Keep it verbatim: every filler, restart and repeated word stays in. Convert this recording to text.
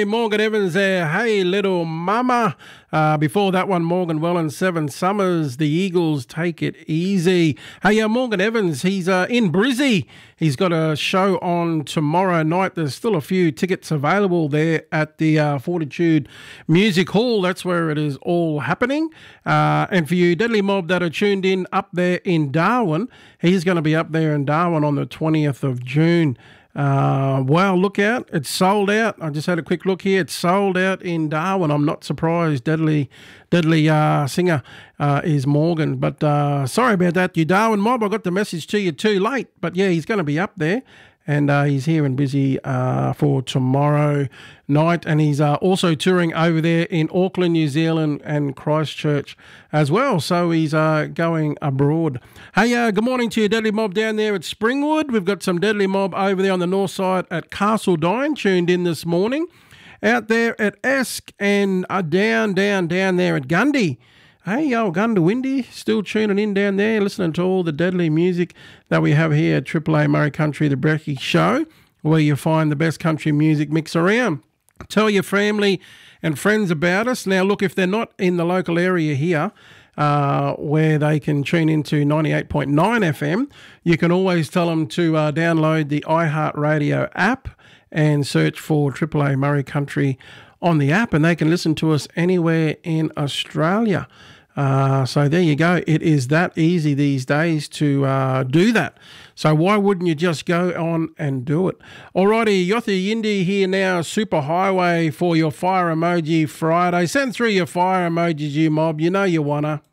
Hey, Morgan Evans there. Hey, little mama. Uh, before that one, Morgan Wallen, Seven Summers. The Eagles, Take It Easy. Hey, uh, Morgan Evans, he's uh, in Brizzy. He's got a show on tomorrow night. There's still a few tickets available there at the uh, Fortitude Music Hall. That's where it is all happening. Uh, and for you Deadly Mob that are tuned in up there in Darwin, he's going to be up there in Darwin on the twentieth of June. Uh, well, look out. It's sold out. I just had a quick look here. It's sold out in Darwin. I'm not surprised. Deadly deadly uh, singer uh, is Morgan. But uh, sorry about that, you Darwin mob. I got the message to you too late. But yeah, he's going to be up there. And uh, he's here and busy uh, for tomorrow night. And he's uh, also touring over there in Auckland, New Zealand and Christchurch as well. So he's uh, going abroad. Hey, uh, good morning to you, Deadly Mob down there at Springwood. We've got some Deadly Mob over there on the north side at Castledine tuned in this morning. Out there at Esk and uh, down, down, down there at Gundy. Hey, yo, Gundawindi, still tuning in down there, listening to all the deadly music that we have here at Triple A Murray Country, the Brekkie Show, where you find the best country music mix around. Tell your family and friends about us. Now, look, if they're not in the local area here, uh, where they can tune into ninety-eight point nine F M, you can always tell them to uh, download the iHeartRadio app and search for Triple A Murray Country on the app, and they can listen to us anywhere in Australia. Uh, so there you go. It is that easy these days to uh, do that. So why wouldn't you just go on and do it? Alrighty, Yothi Yindi here now, Superhighway for your Fire Emoji Friday. Send through your fire emojis, you mob. You know you wanna.